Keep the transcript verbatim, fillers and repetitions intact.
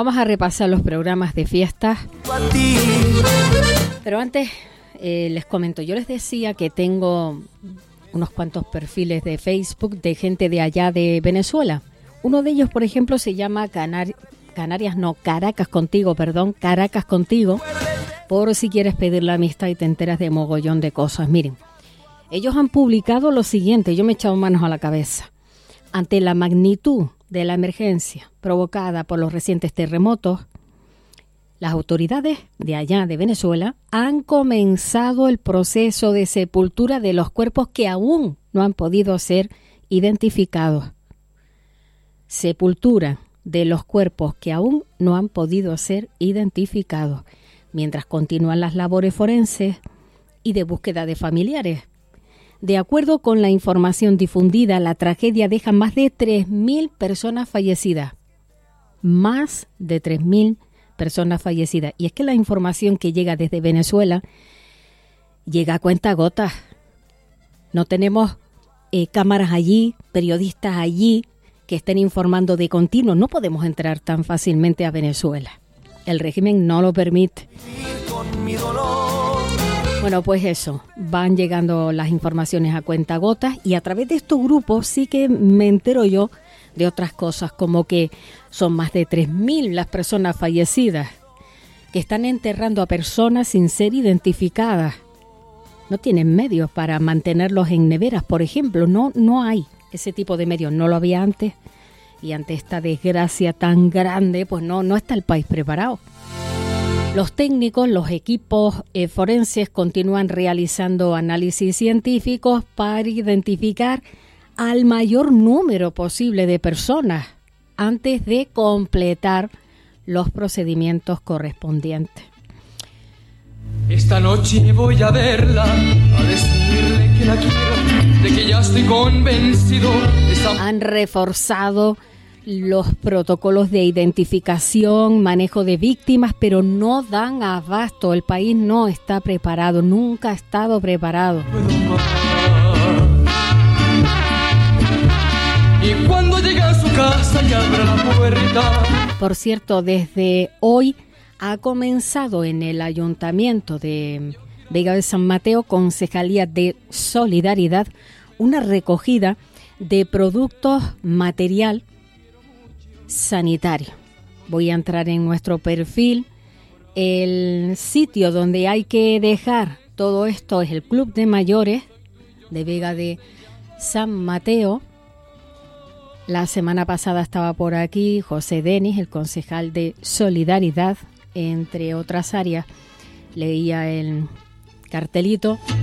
vamos a repasar los programas de fiestas. Pero antes eh, les comento, yo les decía que tengo unos cuantos perfiles de Facebook de gente de allá de Venezuela. Uno de ellos, por ejemplo, se llama Canar- Canarias, no, Caracas Contigo, perdón, Caracas Contigo, por si quieres pedir la amistad y te enteras de mogollón de cosas. Miren, ellos han publicado lo siguiente, yo me he echado manos a la cabeza. Ante la magnitud de la emergencia provocada por los recientes terremotos, las autoridades de allá de Venezuela han comenzado el proceso de sepultura de los cuerpos que aún no han podido ser identificados. Sepultura de los cuerpos que aún no han podido ser identificados, mientras continúan las labores forenses y de búsqueda de familiares. De acuerdo con la información difundida, la tragedia deja más de tres mil personas fallecidas. Más de tres mil personas fallecidas. Y es que la información que llega desde Venezuela llega a cuentagotas. No tenemos eh, cámaras allí, periodistas allí que estén informando de continuo. No podemos entrar tan fácilmente a Venezuela. El régimen no lo permite. Bueno, pues eso, van llegando las informaciones a cuentagotas y a través de estos grupos sí que me entero yo de otras cosas, como que son más de tres mil las personas fallecidas, que están enterrando a personas sin ser identificadas. No tienen medios para mantenerlos en neveras, por ejemplo, no, no hay ese tipo de medios, no lo había antes, y ante esta desgracia tan grande, pues no, no está el país preparado. Los técnicos, los equipos eh, forenses continúan realizando análisis científicos para identificar al mayor número posible de personas antes de completar los procedimientos correspondientes. Esta noche voy a verla, a decirle que la quiero, de que ya estoy convencido. Esa... Han reforzado los protocolos de identificación, manejo de víctimas, pero no dan abasto. El país no está preparado, nunca ha estado preparado. Y cuando llegue a su casa y abra la puerta. Por cierto, desde hoy ha comenzado en el Ayuntamiento de Vega de San Mateo, Concejalía de Solidaridad, una recogida de productos material sanitario. Voy a entrar en nuestro perfil. El sitio donde hay que dejar todo esto es el Club de Mayores de Vega de San Mateo. La semana pasada estaba por aquí José Denis, el concejal de Solidaridad, entre otras áreas. Leía el cartelito.